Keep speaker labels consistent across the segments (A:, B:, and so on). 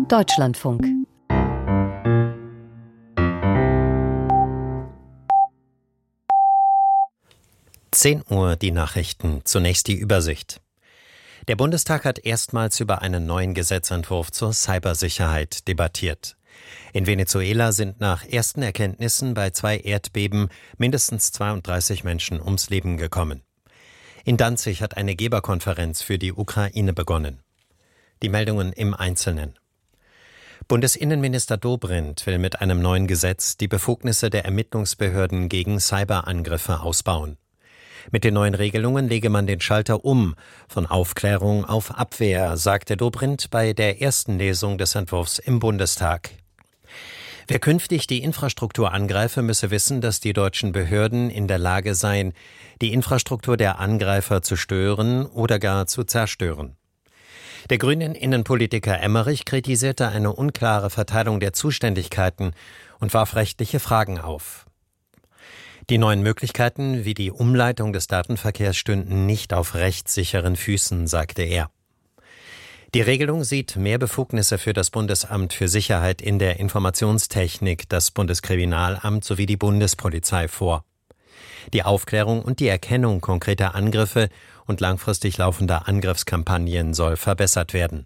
A: Deutschlandfunk.
B: Uhr die Nachrichten. Zunächst die Übersicht. Der Bundestag hat erstmals über einen neuen Gesetzentwurf zur Cybersicherheit debattiert. In Venezuela sind nach ersten Erkenntnissen bei 2 Erdbeben mindestens 32 Menschen ums Leben gekommen. In Danzig hat eine Geberkonferenz für die Ukraine begonnen. Die Meldungen im Einzelnen. Bundesinnenminister Dobrindt will mit einem neuen Gesetz die Befugnisse der Ermittlungsbehörden gegen Cyberangriffe ausbauen. Mit den neuen Regelungen lege man den Schalter um, von Aufklärung auf Abwehr, sagte Dobrindt bei der ersten Lesung des Entwurfs im Bundestag. Wer künftig die Infrastruktur angreife, müsse wissen, dass die deutschen Behörden in der Lage seien, die Infrastruktur der Angreifer zu stören oder gar zu zerstören. Der grünen Innenpolitiker Emmerich kritisierte eine unklare Verteilung der Zuständigkeiten und warf rechtliche Fragen auf. Die neuen Möglichkeiten wie die Umleitung des Datenverkehrs stünden nicht auf rechtssicheren Füßen, sagte er. Die Regelung sieht mehr Befugnisse für das Bundesamt für Sicherheit in der Informationstechnik, das Bundeskriminalamt sowie die Bundespolizei vor. Die Aufklärung und die Erkennung konkreter Angriffe und langfristig laufender Angriffskampagnen soll verbessert werden.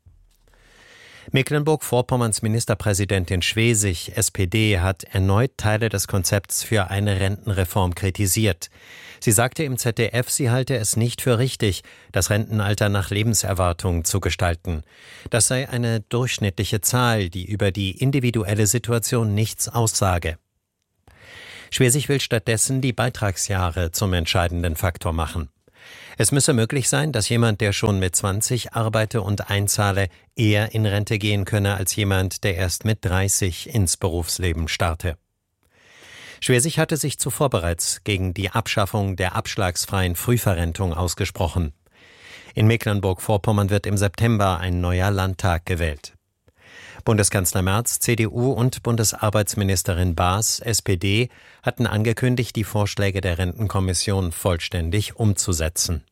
B: Mecklenburg-Vorpommerns Ministerpräsidentin Schwesig, SPD, hat erneut Teile des Konzepts für eine Rentenreform kritisiert. Sie sagte im ZDF, sie halte es nicht für richtig, das Rentenalter nach Lebenserwartung zu gestalten. Das sei eine durchschnittliche Zahl, die über die individuelle Situation nichts aussage. Schwesig will stattdessen die Beitragsjahre zum entscheidenden Faktor machen. Es müsse möglich sein, dass jemand, der schon mit 20 arbeite und einzahle, eher in Rente gehen könne als jemand, der erst mit 30 ins Berufsleben starte. Schwesig hatte sich zuvor bereits gegen die Abschaffung der abschlagsfreien Frühverrentung ausgesprochen. In Mecklenburg-Vorpommern wird im September ein neuer Landtag gewählt. Bundeskanzler Merz, CDU und Bundesarbeitsministerin Baas, SPD, hatten angekündigt, die Vorschläge der Rentenkommission vollständig umzusetzen.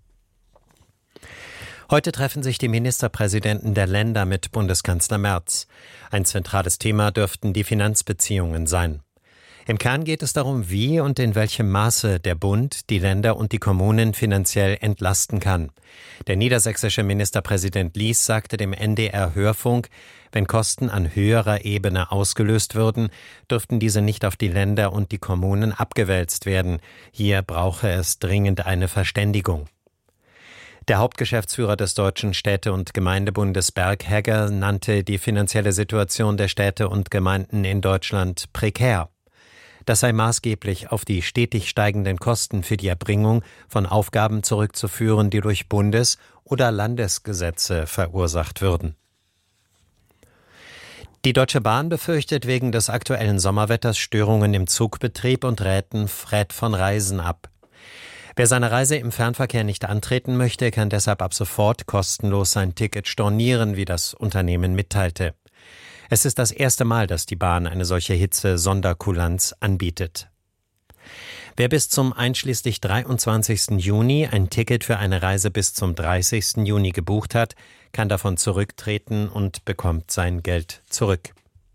B: Heute treffen sich die Ministerpräsidenten der Länder mit Bundeskanzler Merz. Ein zentrales Thema dürften die Finanzbeziehungen sein. Im Kern geht es darum, wie und in welchem Maße der Bund die Länder und die Kommunen finanziell entlasten kann. Der niedersächsische Ministerpräsident Lies sagte dem NDR-Hörfunk, wenn Kosten an höherer Ebene ausgelöst würden, dürften diese nicht auf die Länder und die Kommunen abgewälzt werden. Hier brauche es dringend eine Verständigung. Der Hauptgeschäftsführer des Deutschen Städte- und Gemeindebundes Berghegger nannte die finanzielle Situation der Städte und Gemeinden in Deutschland prekär. Das sei maßgeblich auf die stetig steigenden Kosten für die Erbringung von Aufgaben zurückzuführen, die durch Bundes- oder Landesgesetze verursacht würden. Die Deutsche Bahn befürchtet wegen des aktuellen Sommerwetters Störungen im Zugbetrieb und rät von Reisen ab. Wer seine Reise im Fernverkehr nicht antreten möchte, kann deshalb ab sofort kostenlos sein Ticket stornieren, wie das Unternehmen mitteilte. Es ist das erste Mal, dass die Bahn eine solche Hitze-Sonderkulanz anbietet. Wer bis zum einschließlich 23. Juni ein Ticket für eine Reise bis zum 30. Juni gebucht hat, kann davon zurücktreten und bekommt sein Geld zurück.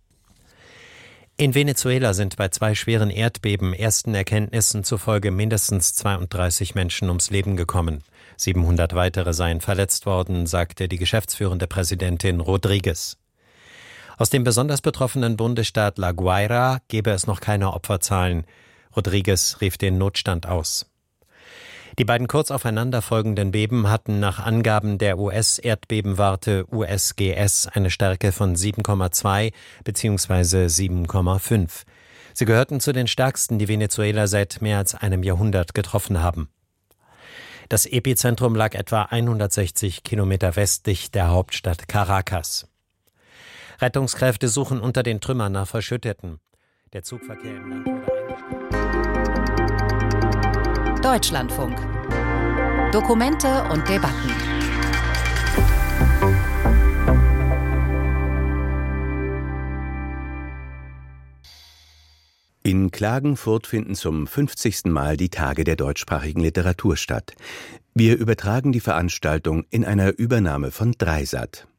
B: In Venezuela sind bei 2 schweren Erdbeben ersten Erkenntnissen zufolge mindestens 32 Menschen ums Leben gekommen. 700 weitere seien verletzt worden, sagte die geschäftsführende Präsidentin Rodriguez. Aus dem besonders betroffenen Bundesstaat La Guaira gebe es noch keine Opferzahlen. Rodriguez rief den Notstand aus. Die beiden kurz aufeinander folgenden Beben hatten nach Angaben der US-Erdbebenwarte USGS eine Stärke von 7,2 bzw. 7,5. Sie gehörten zu den stärksten, die Venezuela seit mehr als einem Jahrhundert getroffen haben. Das Epizentrum lag etwa 160 Kilometer westlich der Hauptstadt Caracas. Rettungskräfte suchen unter den Trümmern nach Verschütteten. Der Zugverkehr im Land wurde eingestellt.
A: Deutschlandfunk. Dokumente und Debatten.
C: In Klagenfurt finden zum 50. Mal die Tage der deutschsprachigen Literatur statt. Wir übertragen die Veranstaltung in einer Übernahme von Dreisat.